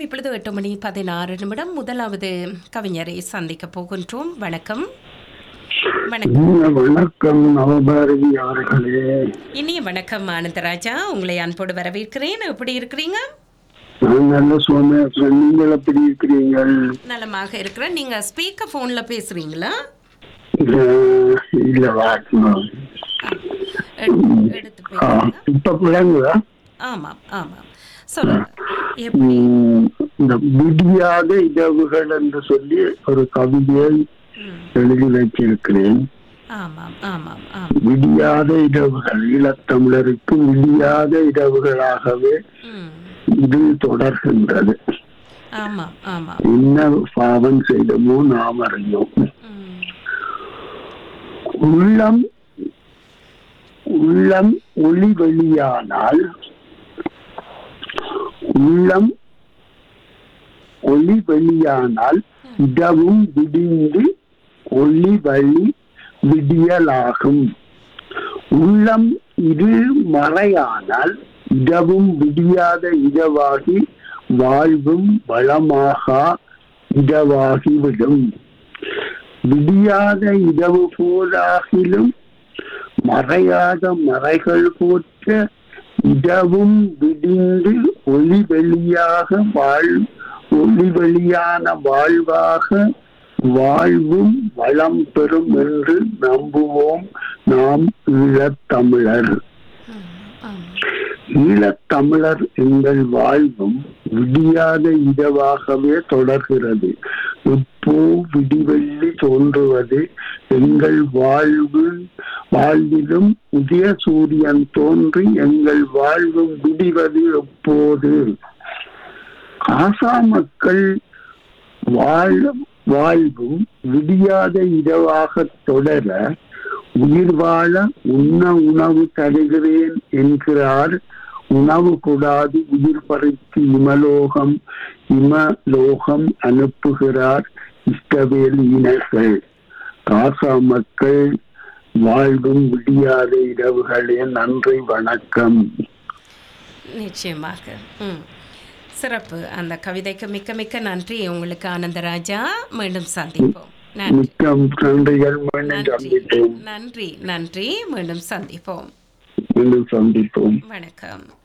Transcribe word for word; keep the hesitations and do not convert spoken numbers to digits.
இப்பொழுது எட்டு மணி பதினாறு நிமிடம். முதலாவது கவிஞரை சந்திக்க போகின்றோம். வணக்கம். வணக்கம். இனிய வணக்கம் நவபாரதி அவர்களே. இனிய வணக்கம் ஆனந்தராஜா, உங்களை அன்போடு வரவேற்கிறேன். எப்படி இருக்கிறீங்க? நான் நல்ல சோமேஸ்வரன். நீங்கள் எப்படி இருக்கிறீர்கள்? நலமாக இருக்கிறேன். நீங்க ஸ்பீக்கர் போன்ல பேசுறீங்களா? இல்ல- இல்ல வாட்ஸ்அப். எடு- எடுத்து ஆ, பேசுங்க. இப்ப பிள்ளைங்களா ஆமாம் ஆமாம், சொல்லுங்க. எப்படி? உம், இந்த விடியாத இரவுகள் என்று சொல்லி ஒரு கவிதையை ம், எழுதி வைத்திருக்கிறேன். ஆமாம் ஆமாம் ஆமாம். விடியாத இரவுகள் ஈழத்தமிழருக்கு விடியாத இரவுகளாகவே ம், இது தொடர்கின்றது. ஆமாம் ஆமாம். என்ன பாவம் செய்தமோ நாம் அறியோம். ம், உள்ளம் உள்ளம் ஒளி வெளியானால் உள்ளம் ஒளி வெளியானால் இடமும் விடிந்து ஒளி வழி விடியலாகும். உள்ளம் இருள் மறையானால் இடமும் விடியாத இடவாகி வாழ்வும் வளமாக இடவாகிவிடும். விடியாத இடவு போலாகிலும் மறையாத மறைகள் போற்ற இடவும் விடிந்து ஒளி வெளியாக வாழ் ஒளி வெளியான வாழ்வாக வாழ்வும் வளம் பெறும் என்று நம்புவோம் நாம் ஈழத்தமிழர். ம், ஆமாம். ஈழத்தமிழர் எங்கள் வாழ்வும் விடியாத இரவாகவே தொடர்கிறது. எப்போ விடிவெள்ளி தோன்றுவது எங்கள் வாழ்வு வாழ்விலும் உதய சூரியன் தோன்றி எங்கள் வாழ்வும் விடிவது எப்போது? ஆசா மக்கள் வாழ் வாழ்வும் விடியாத இரவாக தொடர உயிர் வாழ உண்ண உணவு தருகிறேன் என்கிறார். உணவு கூடாது உயிர் பறித்து இமலோகம் இமலோகம் அனுப்புகிறார் இஷ்டவேல் இனர்கள். காசா மக்கள் வாழ்வும் விடியாத இரவுகளே. நன்றி, வணக்கம். நிச்சயமாக. ம், சிறப்பு. அந்த கவிதைக்கு மிக்க மிக்க நன்றி உங்களுக்கு ஆனந்தராஜா. மீண்டும் சந்திப்போம். நன்றி மிக்க நன்றிகள். மீண்டும் நன்றி சந்திப்போம் நன்றி நன்றி. மீண்டும் சந்திப்போம். மீண்டும் சந்திப்போம். வணக்கம்.